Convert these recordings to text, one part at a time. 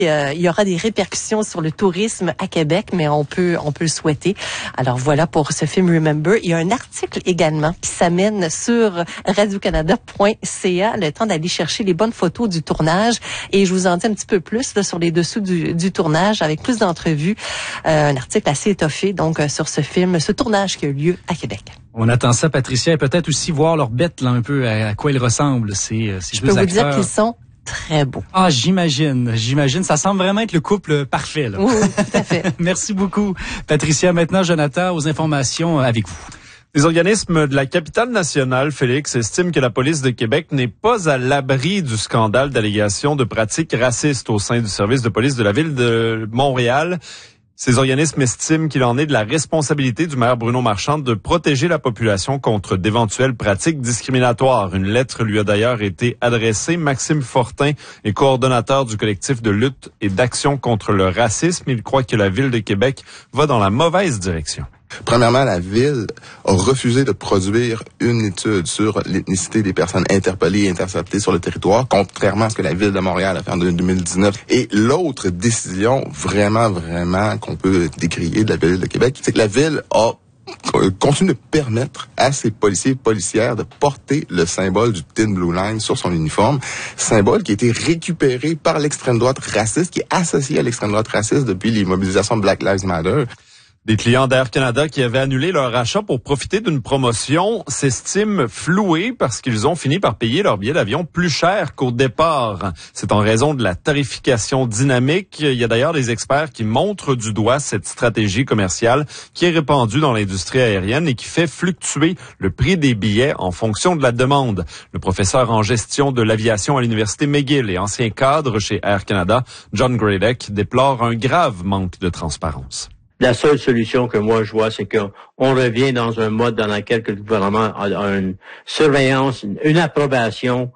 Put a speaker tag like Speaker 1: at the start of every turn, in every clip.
Speaker 1: Il y aura des répercussions sur le tourisme à Québec, mais on peut le souhaiter. Alors voilà pour ce film Remember. Il y a un article également qui s'amène sur radiocanada.ca, le temps d'aller chercher les bonnes photos du tournage. Et je vous en dis un petit peu plus là, sur les dessous du tournage, avec plus d'entrevues. Un article assez étoffé donc sur ce film, ce tournage qui a eu lieu à Québec.
Speaker 2: On attend ça, Patricia, et peut-être aussi voir leurs bêtes là un peu à quoi ils ressemblent.
Speaker 1: Je peux vous dire qu'ils sont très beau.
Speaker 2: Ah, j'imagine. Ça semble vraiment être le couple parfait, là.
Speaker 1: Oui, tout à fait.
Speaker 2: Merci beaucoup, Patricia. Maintenant, Jonathan, aux informations avec vous.
Speaker 3: Les organismes de la capitale nationale, Félix, estiment que la police de Québec n'est pas à l'abri du scandale d'allégations de pratiques racistes au sein du service de police de la ville de Montréal. Ces organismes estiment qu'il en est de la responsabilité du maire Bruno Marchand de protéger la population contre d'éventuelles pratiques discriminatoires. Une lettre lui a d'ailleurs été adressée. Maxime Fortin est coordonnateur du collectif de lutte et d'action contre le racisme. Il croit que la ville de Québec va dans la mauvaise direction.
Speaker 4: Premièrement, la Ville a refusé de produire une étude sur l'ethnicité des personnes interpellées et interceptées sur le territoire, contrairement à ce que la Ville de Montréal a fait en 2019. Et l'autre décision, vraiment, qu'on peut décrier de la Ville de Québec, c'est que la Ville a continue de permettre à ses policiers et policières de porter le symbole du Thin Blue Line sur son uniforme, symbole qui a été récupéré par l'extrême droite raciste, qui est associé à l'extrême droite raciste depuis les mobilisations de Black Lives Matter.
Speaker 3: Des clients d'Air Canada qui avaient annulé leur achat pour profiter d'une promotion s'estiment floués parce qu'ils ont fini par payer leur billet d'avion plus cher qu'au départ. C'est en raison de la tarification dynamique. Il y a d'ailleurs des experts qui montrent du doigt cette stratégie commerciale qui est répandue dans l'industrie aérienne et qui fait fluctuer le prix des billets en fonction de la demande. Le professeur en gestion de l'aviation à l'Université McGill et ancien cadre chez Air Canada, John Gradek, déplore un grave manque de transparence.
Speaker 5: La seule solution que moi je vois, c'est qu'on revient dans un mode dans lequel le gouvernement a une surveillance, une approbation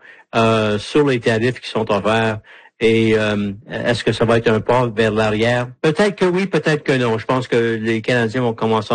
Speaker 5: sur les tarifs qui sont offerts. Et est-ce que ça va être un pas vers l'arrière? Peut-être que oui, peut-être que non. Je pense que les Canadiens vont commencer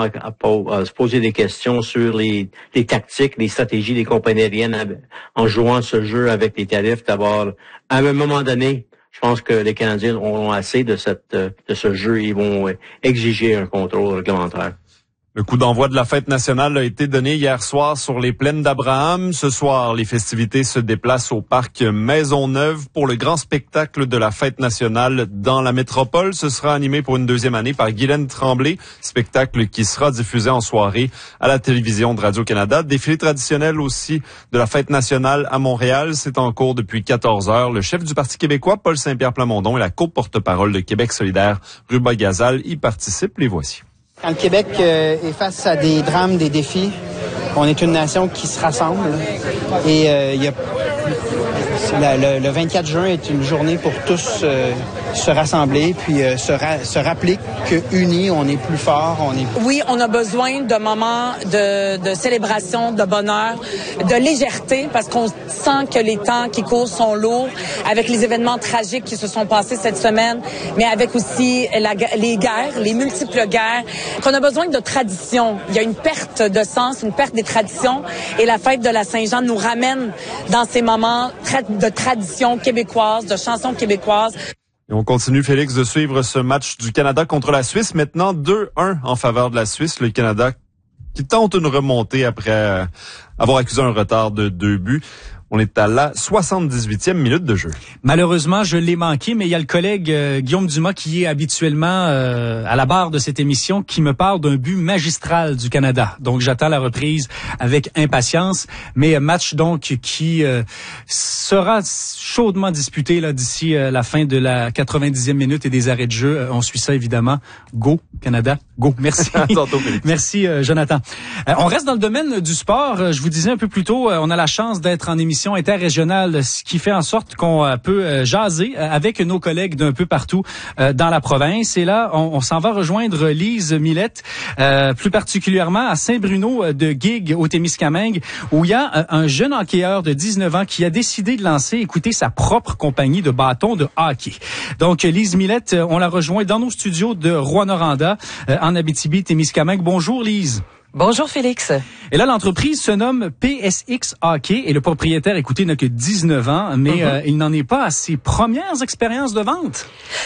Speaker 5: à se poser des questions sur les tactiques, les stratégies des compagnies aériennes en jouant ce jeu avec les tarifs. D'abord, à un moment donné, je pense que les Canadiens auront assez de ce jeu et ils vont exiger un contrôle réglementaire.
Speaker 3: Le coup d'envoi de la fête nationale a été donné hier soir sur les plaines d'Abraham. Ce soir, les festivités se déplacent au parc Maisonneuve pour le grand spectacle de la fête nationale dans la métropole. Ce sera animé pour une deuxième année par Guylaine Tremblay, spectacle qui sera diffusé en soirée à la télévision de Radio-Canada. Défilé traditionnel aussi de la fête nationale à Montréal. C'est en cours depuis 14 heures. Le chef du Parti québécois, Paul Saint-Pierre Plamondon, et la co-porte-parole de Québec solidaire, Ruba Gazal, y participent. Les voici.
Speaker 6: Quand le Québec est face à des drames, des défis, on est une nation qui se rassemble. Et le 24 juin est une journée pour tous se rassembler, puis se rappeler qu'unis, on est plus fort.
Speaker 7: Oui, on a besoin de moments de célébration, de bonheur, de légèreté, parce qu'on sent que les temps qui courent sont lourds, avec les événements tragiques qui se sont passés cette semaine, mais avec aussi les guerres, les multiples guerres, qu'on a besoin de tradition. Il y a une perte de sens, une perte des traditions, et la fête de la Saint-Jean nous ramène dans ces moments de tradition québécoise, de chansons québécoises.
Speaker 3: Et on continue, Félix, de suivre ce match du Canada contre la Suisse. Maintenant, 2-1 en faveur de la Suisse. Le Canada qui tente une remontée après avoir accusé un retard de 2 buts. On est à la 78e minute de jeu.
Speaker 2: Malheureusement, je l'ai manqué, mais il y a le collègue Guillaume Dumas qui est habituellement à la barre de cette émission qui me parle d'un but magistral du Canada. Donc, j'attends la reprise avec impatience. Mais match donc qui sera chaudement disputé là d'ici la fin de la 90e minute et des arrêts de jeu. On suit ça évidemment. Go Canada, go. Merci. Merci Jonathan. On reste dans le domaine du sport. Je vous disais un peu plus tôt, on a la chance d'être en émission interrégionale, ce qui fait en sorte qu'on peut jaser avec nos collègues d'un peu partout dans la province. Et là, on s'en va rejoindre Lise Millette, plus particulièrement à Saint-Bruno de Guigues, au Témiscamingue, où il y a un jeune hockeyeur de 19 ans qui a décidé de lancer, écoutez, sa propre compagnie de bâtons de hockey. Donc, Lise Millette, on la rejoint dans nos studios de Rouyn-Noranda, en Abitibi-Témiscamingue. Bonjour, Lise.
Speaker 1: Bonjour Félix.
Speaker 2: Et là, l'entreprise se nomme PSX Hockey et le propriétaire, écoutez, n'a que 19 ans, mais il n'en est pas à ses premières expériences de vente.